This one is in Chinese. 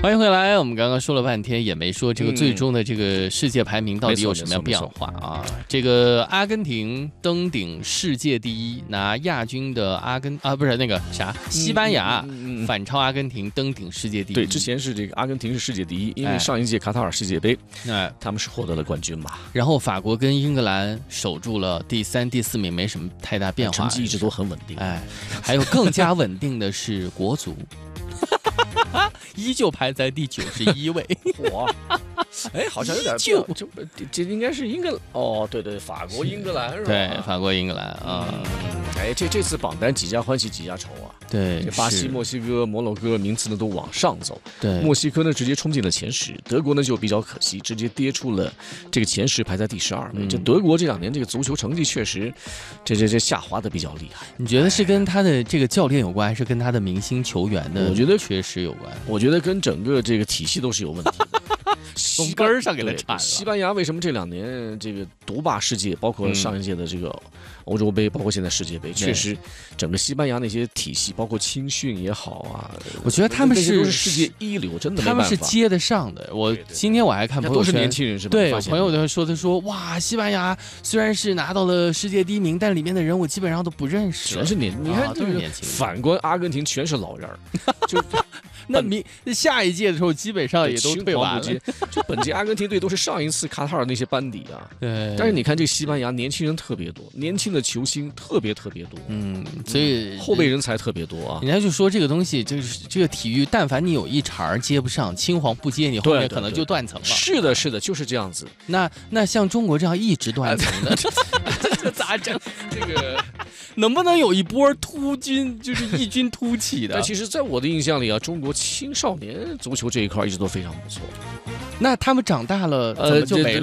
欢迎回来，我们刚刚说了半天，也没说这个最终的这个世界排名到底有什么样变化啊？这个阿根廷登顶世界第一，拿亚军的不是那个啥，西班牙反超阿根廷登顶世界第一。 对，之前是这个阿根廷是世界第一，因为上一届卡塔尔世界杯，他们是获得了冠军嘛。 然后法国跟英格兰守住了第3、第4名，没什么太大变化， 成绩一直都很稳定。 还有更加稳定的是国足。依旧排在第91位。 哇，好像有点这应该是英格兰哦，对，法国英格兰是吧？ 对，法国英格兰啊。 这次榜单几家欢喜几家愁啊？ 对， 巴西、墨西哥、摩洛哥名次呢都往上走。 对， 墨西哥呢直接冲进了前10，德国呢就比较可惜，直接跌出了这个前10，排在第12位。这德国这2年这个足球成绩确实，这下滑的比较厉害。 你觉得是跟他的这个教练有关，还是跟他的明星球员的？ 我觉得缺失有关。 我觉得跟整个这个体系都是有问题的。 从根儿上给他铲了。 西班牙为什么这2年这个独霸世界，包括上一届的这个欧洲杯，包括现在世界杯，确实整个西班牙那些体系，包括青训也好啊， 我觉得他们是世界一流，真的没办法，他们是接得上的。今天我还看朋友圈， 都是年轻人是吧？ 对，朋友都说哇，西班牙虽然是拿到了世界第1名，但里面的人我基本上都不认识， 全是你看都是年轻人。 反观阿根廷全是老人，就。 那下一届的时候，基本上也都退完了。 就本届阿根廷队都是上一次卡塔尔那些班底啊。 对。 但是你看这个西班牙，年轻人特别多，年轻的球星特别多。 所以后备人才特别多啊。 人家就说这个东西就是这个体育，但凡你有一茬接不上，青黄不接，你后面可能就断层了。 是的，就是这样子。 那像中国这样一直断层的，这咋整？ 这个能不能有一波突军，就是异军突起的？ 但其实，在我的印象里啊，中国青少年足球这一块一直都非常不错。 那他们长大了，怎么就没了？